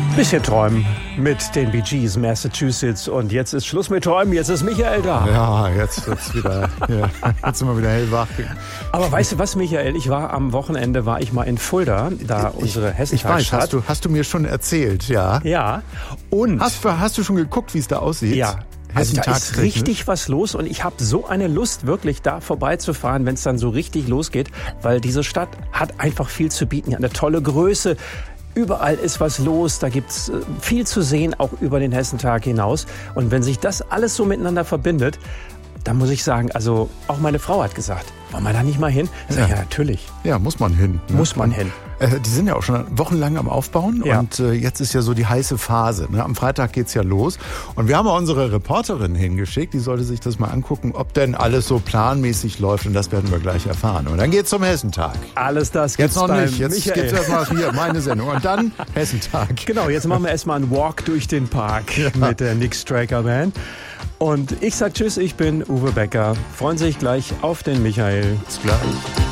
Bisschen träumen mit den Bee Gees, Massachusetts. Und jetzt ist Schluss mit Träumen, jetzt ist Michael da. Ja, jetzt wird's wieder, jetzt sind wir wieder hellwach. Aber weißt du was, Michael? Am Wochenende war ich mal in Fulda, da unsere Hessentagstadt. Ich weiß, hast du mir schon erzählt, ja. Ja. Und hast du schon geguckt, wie es da aussieht? Ja. Also da ist richtig was los und ich habe so eine Lust, wirklich da vorbeizufahren, wenn es dann so richtig losgeht, weil diese Stadt hat einfach viel zu bieten, eine tolle Größe. Überall ist was los, da gibt's viel zu sehen, auch über den Hessentag hinaus. Und wenn sich das alles so miteinander verbindet, dann muss ich sagen, also auch meine Frau hat gesagt, wollen wir da nicht mal hin? Ich sag, ja, natürlich. Ja, muss man hin. Ne? Muss man hin. Die sind ja auch schon wochenlang am Aufbauen und jetzt ist ja so die heiße Phase. Ne? Am Freitag geht's ja los und wir haben auch unsere Reporterin hingeschickt, die sollte sich das mal angucken, ob denn alles so planmäßig läuft und das werden wir gleich erfahren. Und dann geht's zum Hessentag. Alles das gibt's jetzt noch beim nicht, jetzt Michael. gibt's erstmal hier meine Sendung und dann Hessentag. Genau, jetzt machen wir erstmal einen Walk durch den Park mit der Nick Striker Band. Und ich sag Tschüss, ich bin Uwe Becker. Freuen Sie sich gleich auf den Michael. Bis gleich.